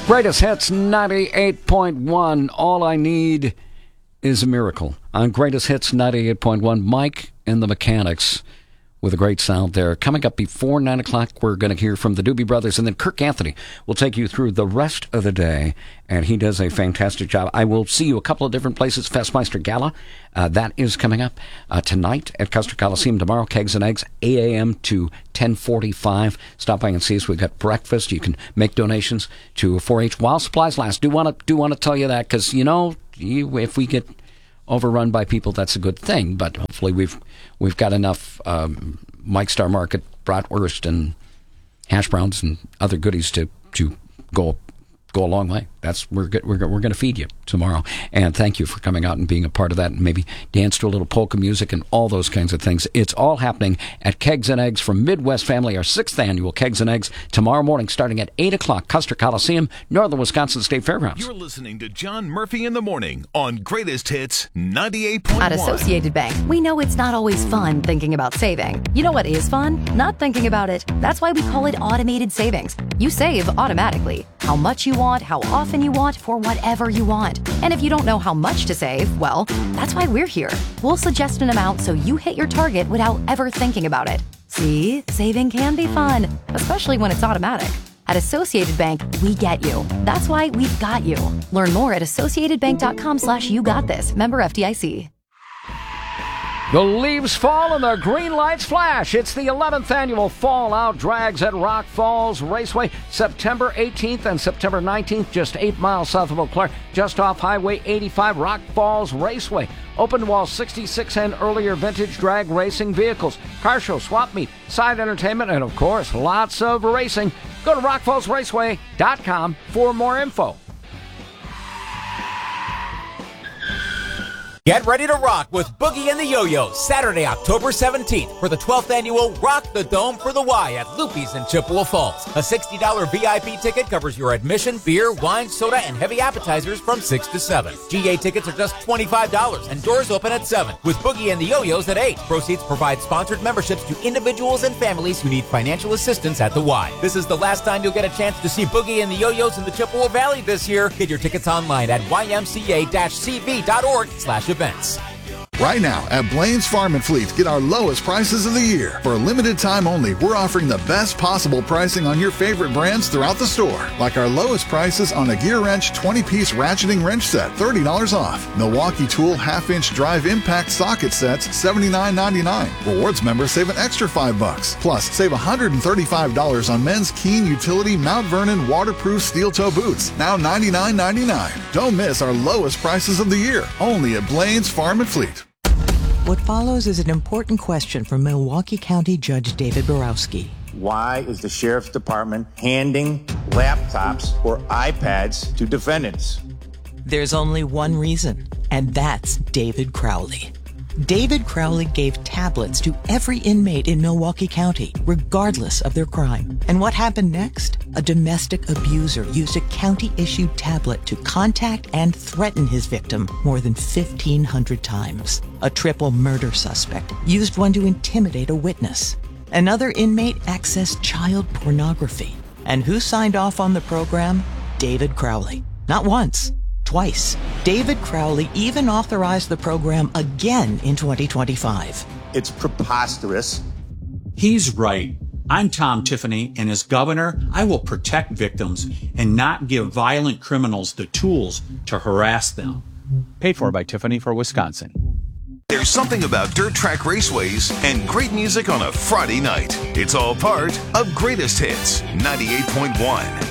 Greatest Hits 98.1. All I Need is a Miracle. On Greatest Hits 98.1, Mike and the Mechanics with a great sound there. Coming up before 9 o'clock, we're going to hear from the Doobie Brothers, and then Kirk Anthony will take you through the rest of the day, and he does a fantastic job. I will see you a couple of different places. Festmeister Gala, that is coming up tonight at Custer Coliseum. Tomorrow, Kegs and Eggs, 8 a.m. to 10:45. Stop by and see us. We've got breakfast. You can make donations to 4-H while supplies last. Do want to tell you that, because, if we get overrun by people, that's a good thing. But hopefully we've got enough Mike Star Market bratwurst and hash browns and other goodies to go a long way. We're going to feed you tomorrow, and thank you for coming out and being a part of that, and maybe dance to a little polka music and all those kinds of things. It's all happening at Kegs and Eggs from Midwest Family, our 6th annual Kegs and Eggs, tomorrow morning starting at 8 o'clock, Custer Coliseum, Northern Wisconsin State Fairgrounds. You're listening to John Murphy in the Morning on Greatest Hits 98.1. At Associated Bank, we know it's not always fun thinking about saving. You know what is fun? Not thinking about it. That's why we call it automated savings. You save automatically. How much you want, how often you want, for whatever you want. And if you don't know how much to save, well, that's why we're here. We'll suggest an amount so you hit your target without ever thinking about it. See, saving can be fun, especially when it's automatic. At Associated Bank, we get you. That's why we've got you. Learn more at associatedbank.com/YouGotThis. Member FDIC. The leaves fall and the green lights flash. It's the 11th annual Fall Out Drags at Rock Falls Raceway, September 18th and September 19th, just 8 miles south of Eau Claire, just off Highway 85, Rock Falls Raceway. Open wall 66 and earlier vintage drag racing vehicles, car show, swap meet, side entertainment, and of course, lots of racing. Go to rockfallsraceway.com for more info. Get ready to rock with Boogie and the Yo-Yos, Saturday, October 17th, for the 12th annual Rock the Dome for the Y at Loopy's in Chippewa Falls. A $60 VIP ticket covers your admission, beer, wine, soda, and heavy appetizers from 6 to 7. GA tickets are just $25, and doors open at 7, with Boogie and the Yo-Yos at 8. Proceeds provide sponsored memberships to individuals and families who need financial assistance at the Y. This is the last time you'll get a chance to see Boogie and the Yo-Yos in the Chippewa Valley this year. Get your tickets online at ymca-cv.org/events. Right now at Blaine's Farm and Fleet, get our lowest prices of the year. For a limited time only, we're offering the best possible pricing on your favorite brands throughout the store. Like our lowest prices on a Gear Wrench 20-piece ratcheting wrench set, $30 off. Milwaukee Tool half-inch drive impact socket sets, $79.99. Rewards members save an extra $5. Plus, save $135 on men's Keen Utility Mount Vernon waterproof steel toe boots, now $99.99. Don't miss our lowest prices of the year, only at Blaine's Farm and Fleet. What follows is an important question from Milwaukee County Judge David Borowski. Why is the Sheriff's Department handing laptops or iPads to defendants? There's only one reason, and that's David Crowley. David Crowley gave tablets to every inmate in Milwaukee County, regardless of their crime. And what happened next? A domestic abuser used a county-issued tablet to contact and threaten his victim more than 1,500 times. A triple murder suspect used one to intimidate a witness. Another inmate accessed child pornography. And who signed off on the program? David Crowley. Not once. Twice. David Crowley even authorized the program again in 2025. It's preposterous. He's right. I'm Tom Tiffany, and as governor, I will protect victims and not give violent criminals the tools to harass them. Paid for by Tiffany for Wisconsin. There's something about dirt track raceways and great music on a Friday night. It's all part of Greatest Hits 98.1.